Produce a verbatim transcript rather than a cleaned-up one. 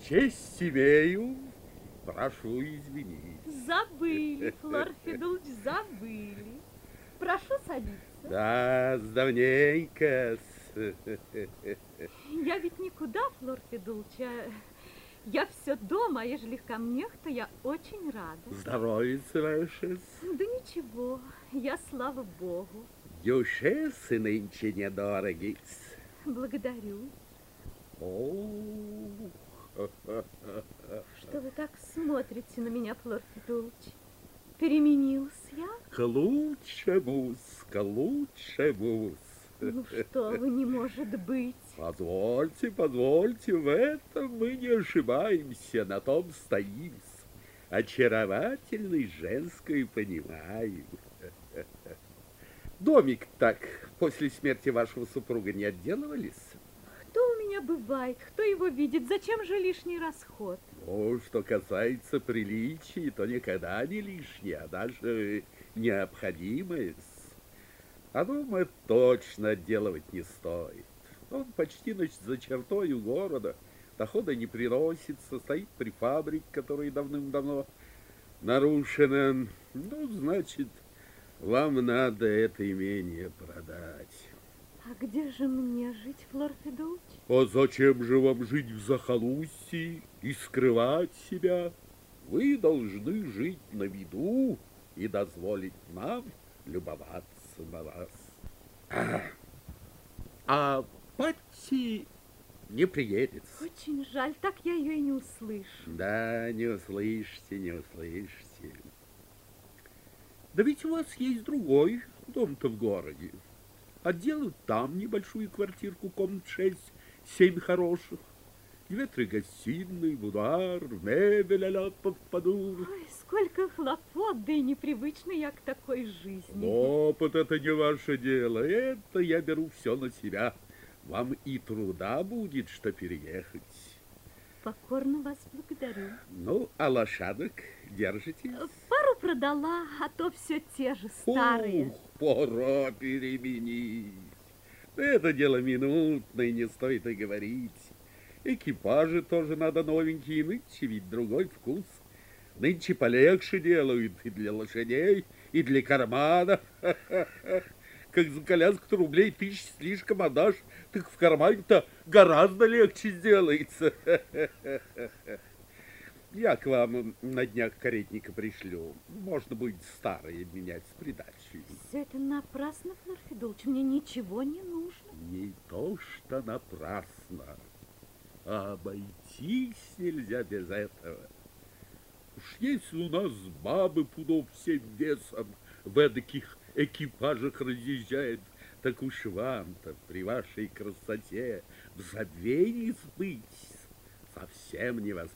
Честь имею, прошу извинить. Забыли, Флор Федулч, забыли. Прошу садиться. Да, давненько. Я ведь никуда, Флор Федулч, а я все дома, а ежели ко мне, то я очень рада. Здоровится ваше. Да ничего, я, слава Богу. Дюшесы нынче недороги. Благодарю. О, Что вы так смотрите на меня, Флор Федулч? Переменилась я? к лучшему, к лучшему. Ну что вы, не может быть. Позвольте, позвольте, в этом мы не ошибаемся, на том стоим. Очаровательной женской понимаю. Домик так после смерти вашего супруга не отделывались? Кто у меня бывает, кто его видит, зачем же лишний расход? Ну, что касается приличий, то никогда не лишнее, а даже необходимое. А дома точно отделывать не стоит. Он почти, значит, за чертой у города, дохода не приносится, стоит при фабрике, которая давным-давно нарушена. Ну, значит, вам надо это имение продать. А где же мне жить, Флор Федулч? А зачем же вам жить в захолустье и скрывать себя? Вы должны жить на виду и дозволить нам любоваться на вас. А, а Патти не приедет. Очень жаль, так я ее и не услышу. Да, не услышите, не услышите. Да ведь у вас есть другой дом-то в городе. Отделают там небольшую квартирку, комнат шесть, семь хороших. Две-три гостиные, будуар, мебель а-ля Помпадур. Ой, сколько хлопот, да и непривычна я к такой жизни. Опыт — это не ваше дело, это я беру все на себя. Вам и труда будет, что переехать. Покорно вас благодарю. Ну, а лошадок держите? Пару продала, а то все те же старые. Ух, пора переменить. Это дело минутное, не стоит и говорить. Экипажи тоже надо новенькие, нынче ведь другой вкус. Нынче полегче делают и для лошадей, и для кармана. Как за коляску рублей тысяч слишком отдашь, так в кармане-то гораздо легче сделается. Я к вам на днях каретника пришлю. Можно будет старое менять с придачей. Все это напрасно, Флор Федулч, мне ничего не нужно. Не то что напрасно, а обойтись нельзя без этого. Уж если у нас бабы пудов всем весом в эдаких экипажах разъезжают, так уж вам-то при вашей красоте в забвении быть совсем невозможно.